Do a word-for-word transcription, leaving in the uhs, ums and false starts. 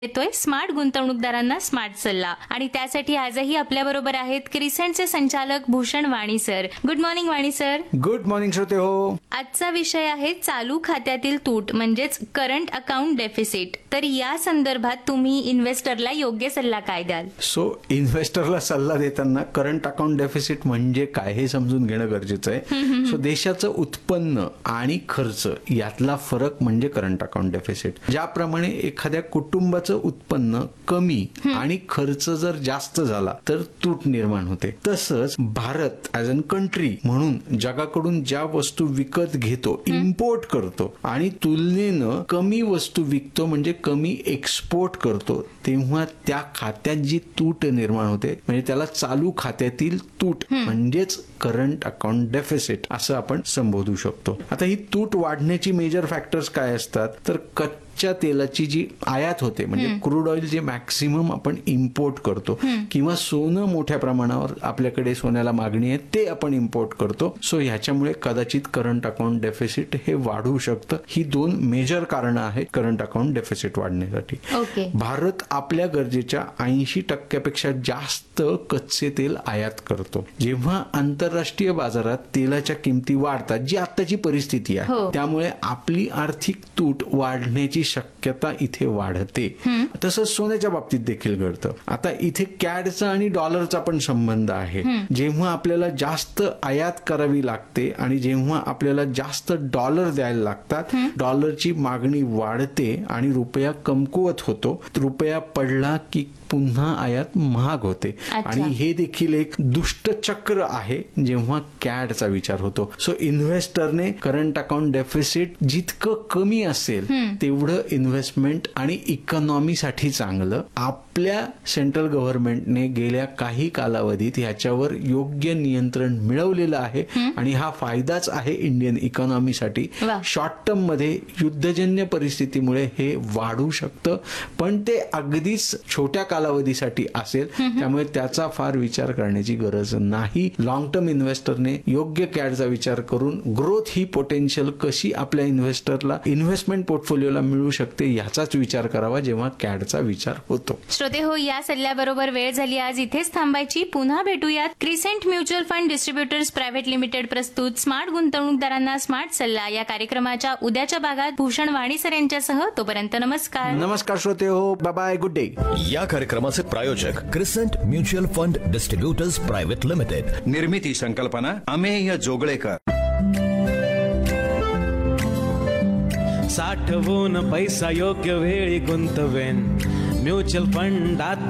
येतोय स्मार्ट गुंतवणूकदारांना स्मार्ट सल्ला. आणि त्यासाठी आजही आपल्या बरोबर आहेत क्रिसेंटचे संचालक भूषण वाणी सर. गुड मॉर्निंग वाणी सर. गुड मॉर्निंग श्रोते हो. आजचा विषय आहे चालू खात्यातील तूट म्हणजेच करंट अकाउंट डेफिसिट. तर या संदर्भात तुम्ही इन्व्हेस्टरला योग्य सल्ला काय द्याल? सो इन्व्हेस्टरला सल्ला देताना करंट अकाउंट डेफिसिट म्हणजे काय हे समजून घेणं गरजेचं आहे. सो देशाचं उत्पन्न आणि खर्च यातला फरक म्हणजे करंट अकाउंट डेफिसिट. ज्याप्रमाणे एखाद्या कुटुंबाचं उत्पन्न कमी आणि खर्च जर जास्त झाला तर तूट निर्माण होते. तसंच भारत ऍज अन कंट्री म्हणून जगाकडून ज्या वस्तू विकत घेतो, इम्पोर्ट करतो आणि तुलनेनं कमी वस्तू विकतो म्हणजे कमी एक्सपोर्ट करतो, तेव्हा त्या खात्यात जी तूट निर्माण होते म्हणजे त्याला चालू खात्यातील तूट म्हणजेच करंट अकाउंट डेफिसिट असं आपण संबोधू शकतो. आता ही तूट वाढण्याची मेजर फॅक्टर्स काय असतात तर कच्च्या तेलाची जी आयात होते म्हणजे क्रूड ऑइल जे मॅक्सिमम आपण इम्पोर्ट करतो किंवा सोनं मोठ्या प्रमाणावर आपल्याकडे सोन्याला मागणी आहे ते आपण इम्पोर्ट करतो. सो ह्याच्यामुळे कदाचित करंट अकाउंट डेफिसिट हे वाढू शकतं. ही दोन मेजर कारणं आहेत करंट अकाउंट डेफिसिट वाढण्यासाठी. ओके. भारत आपल्या गरजेच्या ऐंशी टक्क्यापेक्षा जास्त कच्चे तेल आयात करतो. जेव्हा आंतरराष्ट्रीय बाजारात तेलाच्या किमती वाढतात जी आताची परिस्थिती आहे हो. त्यामुळे आपली आर्थिक तूट वाढण्याची शक्यता इथे वाढते. तसंच सोन्याच्या बाबतीत देखील घडतं. आता इथे कॅडचा आणि डॉलरचा पण संबंध आहे. जेव्हा आपल्याला जास्त आयात करावी लागते आणि जेव्हा आपल्याला जास्त डॉलर द्यायला लागतात, डॉलरची मागणी वाढते आणि रुपया कमकुवत होतो. रुपया पडला की पुन्हा आयात महाग होते आणि हे देखील एक दुष्ट चक्र आहे जेव्हा कॅडचा विचार होतो. सो इन्व्हेस्टरने करंट अकाउंट डेफिसिट जितकं कमी असेल तेवढं इन्व्हेस्टमेंट आणि इकॉनॉमीसाठी चांगलं. आपल्या सेंट्रल गव्हर्नमेंटने गेल्या काही कालावधीत ह्याच्यावर योग्य नियंत्रण मिळवलेलं आहे आणि हा फायदाच आहे इंडियन इकॉनॉमीसाठी. शॉर्ट टर्म मध्ये युद्धजन्य परिस्थितीमुळे हे वाढू शकतं पण ते अगदीच छोट्या कालावधीसाठी असेल त्यामुळे त्याचा फार विचार करण्याची गरज नाही. लॉंग टर्म इन्व्हेस्टरने योग्य कॅडचा विचार करून ग्रोथ ही पोटेन्शियल कशी आपल्या इन्व्हेस्टरला इन्व्हेस्टमेंट पोर्टफोलिओला मिळू शकते याचाच विचार करावा जेव्हा कॅडचा विचार होतो. श्रोते हो, या सल्ल्याबरोबर वेळ झाली आज इथेच थांबायची. पुन्हा भेटूयात. Crescent mutual fund distributors private limited प्रस्तुत स्मार्ट गुंतवणूकदारांना स्मार्ट सल्ला या कार्यक्रमाच्या उद्याच्या भागात भूषण वाणी सर यांच्यासह. तोपर्यंत नमस्कार. नमस्कार श्रोते हो. Bye bye. Good day. या कार्यक्रमाचे प्रायोजक crescent mutual fund distributors private limited. निर्मिती संकल्पना अमेय जोगळेकर. साठवून पैसा योग्य वेळी गुंतवेन म्युच्युअल फंडात